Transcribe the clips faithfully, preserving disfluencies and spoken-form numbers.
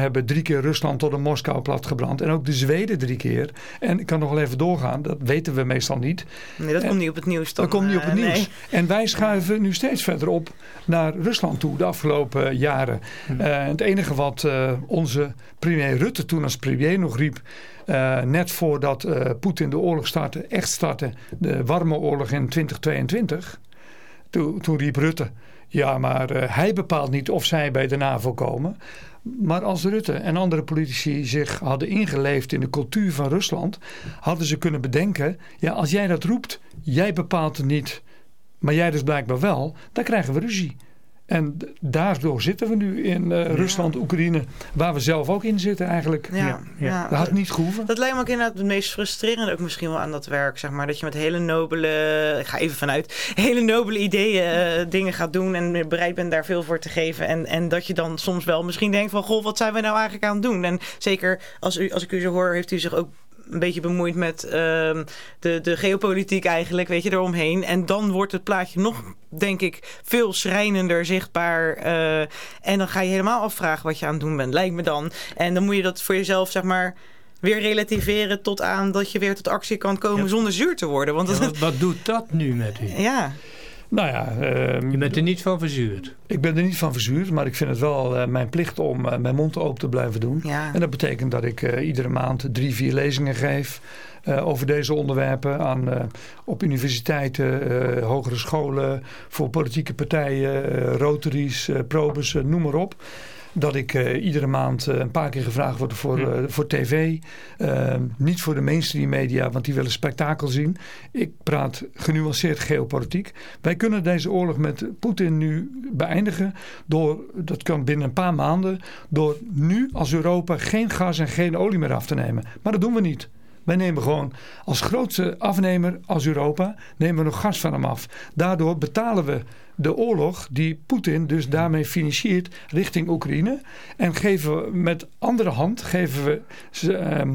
hebben drie keer Rusland tot een Moskou platgebrand. En ook de Zweden drie keer. En ik kan nog wel even doorgaan. Dat weten we meestal niet. Nee, dat en, komt niet op het nieuws. Dan, dat komt niet op het uh, nieuws. Nee. En wij schuiven nu steeds verder op naar Rusland toe de afgelopen jaren. Uh, het enige wat uh, onze premier Rutte toen als premier nog riep. Uh, net voordat uh, Poetin de oorlog startte, echt startte. De warme oorlog in twintig tweeëntwintig. Toen, toen riep Rutte. Ja, maar uh, hij bepaalt niet of zij bij de NAVO komen. Maar als Rutte en andere politici zich hadden ingeleefd in de cultuur van Rusland, hadden ze kunnen bedenken, ja, als jij dat roept, jij bepaalt het niet, maar jij dus blijkbaar wel, dan krijgen we ruzie. En daardoor zitten we nu in uh, ja. Rusland, Oekraïne, waar we zelf ook in zitten eigenlijk. Ja, ja. Ja. Dat had niet gehoeven. Dat lijkt me ook inderdaad het meest frustrerende ook misschien wel aan dat werk. Zeg maar, dat je met hele nobele, ik ga even vanuit, hele nobele ideeën uh, dingen gaat doen en bereid bent daar veel voor te geven. En, en dat je dan soms wel misschien denkt van, goh, wat zijn we nou eigenlijk aan het doen? En zeker als, u, als ik u zo hoor, heeft u zich ook een beetje bemoeid met uh, de, de geopolitiek eigenlijk, weet je, eromheen. En dan wordt het plaatje nog, denk ik, veel schrijnender zichtbaar. Uh, en dan ga je helemaal afvragen wat je aan het doen bent, lijkt me dan. En dan moet je dat voor jezelf, zeg maar, weer relativeren tot aan dat je weer tot actie kan komen ja. zonder zuur te worden. Want ja, wat, wat doet dat nu met u? Ja. Nou ja, uh, je bent er niet van verzuurd. Ik ben er niet van verzuurd, maar ik vind het wel uh, mijn plicht om uh, mijn mond open te blijven doen. Ja. En dat betekent dat ik uh, iedere maand drie, vier lezingen geef uh, over deze onderwerpen aan, uh, op universiteiten, uh, hogere scholen, voor politieke partijen, uh, Rotaries, uh, Probus, uh, noem maar op. Dat ik uh, iedere maand uh, een paar keer gevraagd word voor, uh, voor tv. Uh, niet voor de mainstream media, want die willen spektakel zien. Ik praat genuanceerd geopolitiek. Wij kunnen deze oorlog met Poetin nu beëindigen. Door, dat kan binnen een paar maanden. Door nu als Europa geen gas en geen olie meer af te nemen. Maar dat doen we niet. Wij nemen gewoon als grootste afnemer als Europa, nemen we nog gas van hem af. Daardoor betalen we de oorlog die Poetin dus daarmee financiert richting Oekraïne. En geven we met andere hand, geven we uh,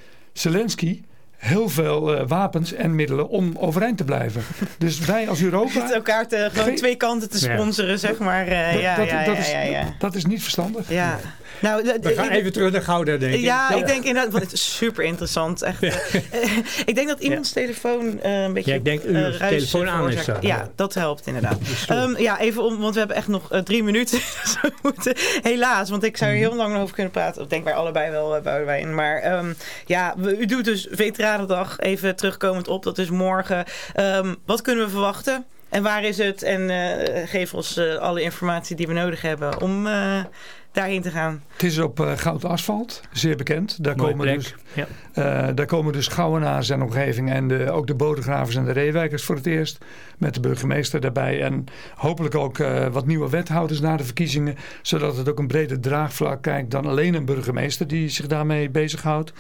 Zelensky heel veel uh, wapens en middelen om overeind te blijven. Dus wij als Europa... Het elkaar te, gewoon ge- twee kanten te sponsoren, ja. zeg maar. Uh, dat, ja, dat, ja, dat, ja, is, ja, ja. dat is niet verstandig. Ja. Nou, we gaan ik, even terug naar Gouda, denk ik. Ja, ja. ik denk inderdaad, want het is super interessant. Echt. Ja. Uh, ik denk dat iemands ja. telefoon uh, een beetje ja, ik denk uw uh, telefoon aan is. Ja, ja, dat helpt inderdaad. Um, ja, even om, want we hebben echt nog uh, drie minuten. moeten, helaas, want ik zou er heel lang over kunnen praten. Ik denk wij allebei wel uh, bij in. Maar um, ja, we, u doet dus Veteranendag even terugkomend op. Dat is morgen. Um, wat kunnen we verwachten? En waar is het? En uh, geef ons uh, alle informatie die we nodig hebben om uh, daarheen te gaan. Het is op uh, goud asfalt, zeer bekend. Daar, Mooi komen plek. dus, ja. uh, daar komen dus Gouwenaars en omgeving en de, ook de Bodengravers en de Reewijkers voor het eerst. Met de burgemeester daarbij. En hopelijk ook uh, wat nieuwe wethouders na de verkiezingen. Zodat het ook een breder draagvlak krijgt dan alleen een burgemeester die zich daarmee bezighoudt.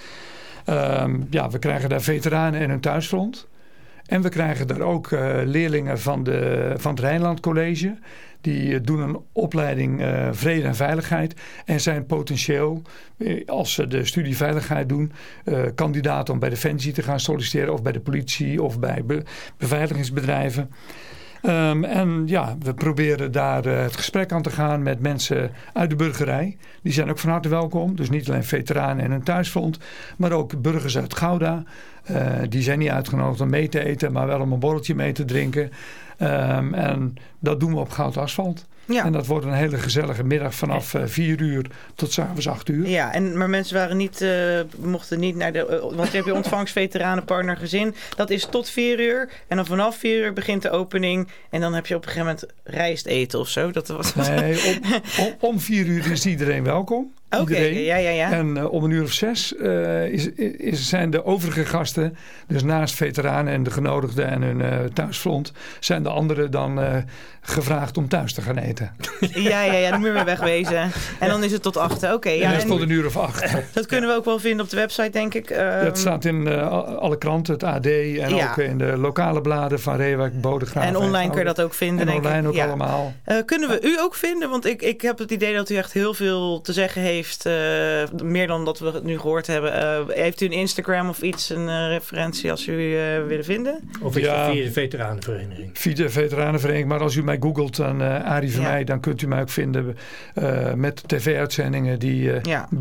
Uh, ja, we krijgen daar veteranen en hun thuisfront. En we krijgen daar ook uh, leerlingen van, de, van het Rijnland College. Die uh, doen een opleiding uh, vrede en veiligheid. En zijn potentieel, uh, als ze de studie veiligheid doen, uh, kandidaat om bij Defensie te gaan solliciteren. Of bij de politie of bij be- beveiligingsbedrijven. Um, en ja, we proberen daar uh, het gesprek aan te gaan met mensen uit de burgerij. Die zijn ook van harte welkom. Dus niet alleen veteranen en hun thuisfront. Maar ook burgers uit Gouda. Uh, die zijn niet uitgenodigd om mee te eten. Maar wel om een borreltje mee te drinken. Um, en dat doen we op goud asfalt. Ja. En dat wordt een hele gezellige middag vanaf uh, vier uur tot 's avonds acht uur. Ja, en, maar mensen waren niet, uh, mochten niet naar de... Uh, want je hebt je ontvangst veteranen, partner, gezin. Dat is tot vier uur. En dan vanaf vier uur begint de opening. En dan heb je op een gegeven moment rijst eten of zo. Dat was... Nee, om, om, om vier uur is iedereen welkom. Oké, okay, ja, ja, ja. En uh, om een uur of zes uh, is, is, zijn de overige gasten, dus naast veteranen en de genodigden en hun uh, thuisfront, zijn de anderen dan uh, gevraagd om thuis te gaan eten. Ja, ja, ja, dan moeten we wegwezen. En dan is het tot acht. Oké. Okay, ja, en dat is tot een uur of acht. Dat kunnen we ook wel vinden op de website, denk ik. Um, dat staat in uh, alle kranten, het A D en ja. ook in de lokale bladen van Reewijk, Bodegraven. En online kun je dat ook vinden, en denk online ik. ook ja. allemaal. Uh, kunnen we u ook vinden? Want ik, ik heb het idee dat u echt heel veel te zeggen heeft. Uh, meer dan dat we het nu gehoord hebben. Uh, heeft u een Instagram of iets, een uh, referentie als u uh, willen vinden? Of is ja, via de veteranenvereniging? Via de veteranenvereniging. Maar als u mij googelt aan uh, Arie van ja. mij, dan kunt u mij ook vinden uh, met tv-uitzendingen die uh, ja.